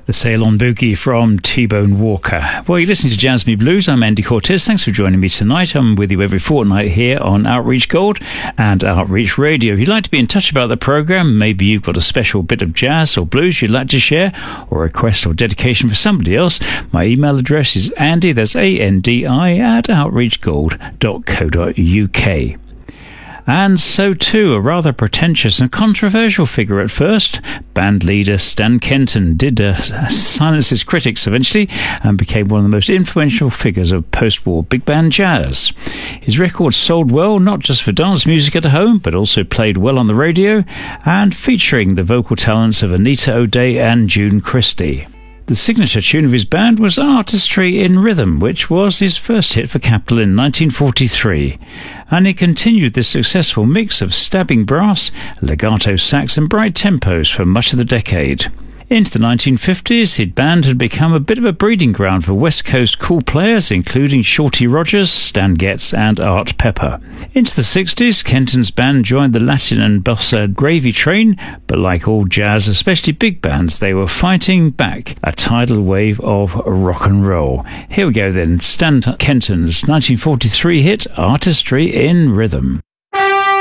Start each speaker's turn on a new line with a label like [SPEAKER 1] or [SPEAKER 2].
[SPEAKER 1] The Ceylon Boogie from T-Bone Walker. Well, you're listening to Jazz Me Blues. I'm Andy Cortez. Thanks for joining me tonight. I'm with you every fortnight here on Outreach Gold and Outreach Radio. If you'd like to be in touch about the programme, maybe you've got a special bit of jazz or blues you'd like to share, or a request or dedication for somebody else, my email address is Andy, that's ANDI, at outreachgold.co.uk. And so too, a rather pretentious and controversial figure at first, band leader Stan Kenton did silence his critics eventually and became one of the most influential figures of post-war big band jazz. His records sold well, not just for dance music at home, but also played well on the radio, and featuring the vocal talents of Anita O'Day and June Christie. The signature tune of his band was Artistry in Rhythm, which was his first hit for Capitol in 1943, and he continued this successful mix of stabbing brass, legato sax and bright tempos for much of the decade. Into the 1950s, his band had become a bit of a breeding ground for West Coast cool players, including Shorty Rogers, Stan Getz and Art Pepper. Into the 60s, Kenton's band joined the Latin and bossa gravy train, but like all jazz, especially big bands, they were fighting back a tidal wave of rock and roll. Here we go then, Stan Kenton's 1943 hit, Artistry in Rhythm.